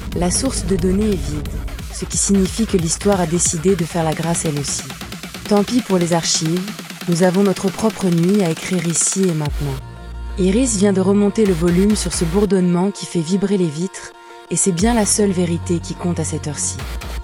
La source de données est vide, ce qui signifie que l'histoire a décidé de faire la grâce elle aussi. Tant pis pour les archives, nous avons notre propre nuit à écrire ici et maintenant. Iris vient de remonter le volume sur ce bourdonnement qui fait vibrer les vitres, et c'est bien la seule vérité qui compte à cette heure-ci.